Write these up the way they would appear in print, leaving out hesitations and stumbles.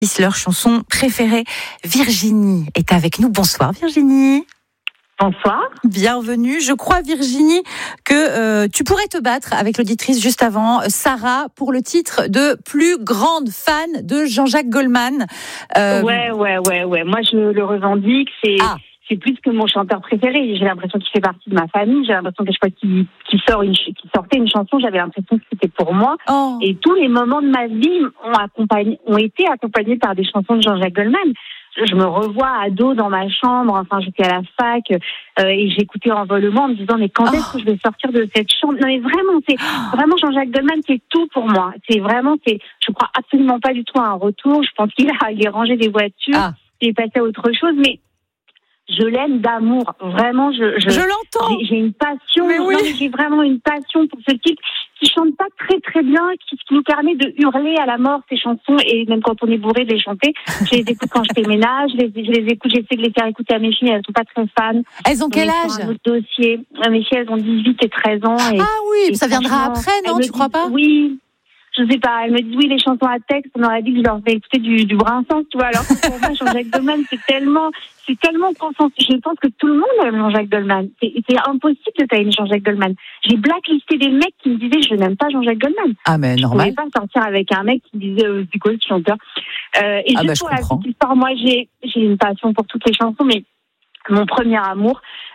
Leur chanson préférée. Virginie est avec nous. Bonsoir Virginie. Bonsoir. Bienvenue. Je crois Virginie que tu pourrais te battre avec l'auditrice juste avant, Sarah, pour le titre de plus grande fan de Jean-Jacques Goldman. Ouais. Moi je le revendique. C'est plus que mon chanteur préféré. J'ai l'impression qu'il fait partie de ma famille. J'ai l'impression que je crois qu'il sortait une chanson. J'avais l'impression que c'était pour moi. Oh. Et tous les moments de ma vie ont été accompagnés par des chansons de Jean-Jacques Goldman. Je me revois ado dans ma chambre. Enfin, j'étais à la fac et j'écoutais Envolement en me disant mais quand est-ce que je vais sortir de cette chambre? Non mais vraiment, c'est vraiment Jean-Jacques Goldman, c'est tout pour moi. Je crois absolument pas du tout à un retour. Je pense qu'il est rangé des voitures, il est passé à autre chose, mais je l'aime d'amour, vraiment. Je l'entends. J'ai une passion. Mais oui. J'ai vraiment une passion pour ce type qui chante pas très très bien, qui nous permet de hurler à la mort ses chansons et même quand on est bourré de les chanter. Je les écoute quand je fais ménage, je les écoute, j'essaie de les faire écouter à mes filles, elles sont pas très fans. Elles ont quel âge? Un autre dossier. Mes filles, elles ont 18 et 13 ans. Oui, ça viendra après, non? Tu crois pas? Oui. Je sais pas, elle me dit oui, les chansons à texte, on aurait dit que je leur fais écouter du Brassens, tu vois, alors que pour moi, Jean-Jacques Goldman, c'est tellement consensus. Je pense que tout le monde aime Jean-Jacques Goldman. C'est impossible de pas aimer Jean-Jacques Goldman. J'ai blacklisté des mecs qui me disaient je n'aime pas Jean-Jacques Goldman. Ah, mais normal. Je pouvais pas sortir avec un mec qui me disait c'est quoi ce chanteur? Pour la petite histoire, moi, j'ai une passion pour toutes les chansons, mais mon premier amour,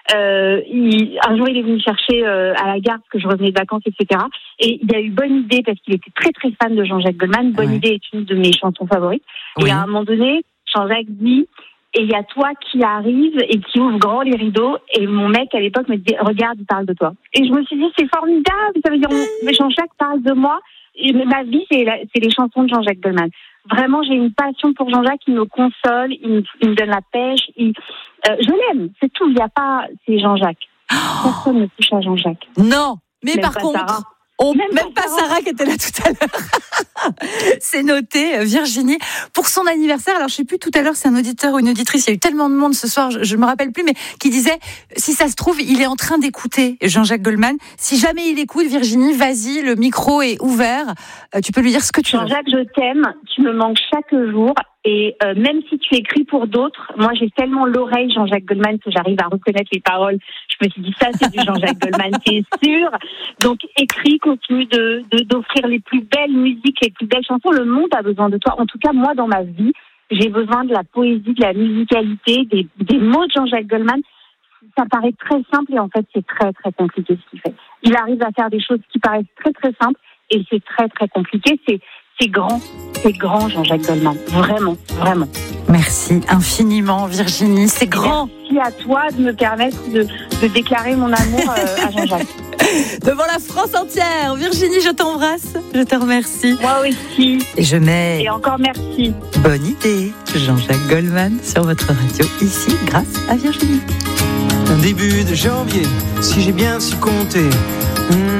un jour il est venu me chercher à la gare parce que je revenais de vacances, etc. Et il y a eu Bonne Idée parce qu'il était très très fan de Jean-Jacques Goldman. Bonne Idée est une de mes chansons favorites. Oui. Et à un moment donné, Jean-Jacques dit et il y a toi qui arrive et qui ouvre grand les rideaux. Et mon mec à l'époque me dit regarde, il parle de toi. Et je me suis dit c'est formidable, ça veut dire Jean-Jacques parle de moi. Et ma vie c'est les chansons de Jean-Jacques Goldman. Vraiment, j'ai une passion pour Jean-Jacques, il me console, il me donne la pêche. Je l'aime, c'est tout. Il y a pas, c'est Jean-Jacques. Personne ne touche à Jean-Jacques. Non, mais même par contre, même pas Sarah qui était là tout à l'heure. C'est noté, Virginie. Pour son anniversaire, alors je sais plus tout à l'heure, c'est un auditeur ou une auditrice, il y a eu tellement de monde ce soir, je me rappelle plus, mais qui disait, si ça se trouve, il est en train d'écouter Jean-Jacques Goldman. Si jamais il écoute, Virginie, vas-y, le micro est ouvert. Tu peux lui dire ce que tu veux. Jean-Jacques, je t'aime, tu me manques chaque jour. Et même si tu écris pour d'autres, moi j'ai tellement l'oreille Jean-Jacques Goldman que j'arrive à reconnaître les paroles. Je me suis dit ça c'est du Jean-Jacques Goldman, c'est sûr. Donc écris, continue d'offrir les plus belles musiques, les plus belles chansons. Le monde a besoin de toi. En tout cas moi dans ma vie, j'ai besoin de la poésie, de la musicalité, des mots de Jean-Jacques Goldman. Ça paraît très simple et en fait c'est très très compliqué ce qu'il fait. Il arrive à faire des choses qui paraissent très très simples et c'est très très compliqué. C'est grand Jean-Jacques Goldman, vraiment, vraiment. Merci infiniment Virginie, c'est grand. Merci à toi de me permettre de déclarer mon amour à Jean-Jacques. Devant la France entière, Virginie, je t'embrasse, je te remercie. Moi aussi. Et je mets... Et encore merci. Bonne idée, Jean-Jacques Goldman sur votre radio, ici, grâce à Virginie. Un début de janvier, si j'ai bien su compter.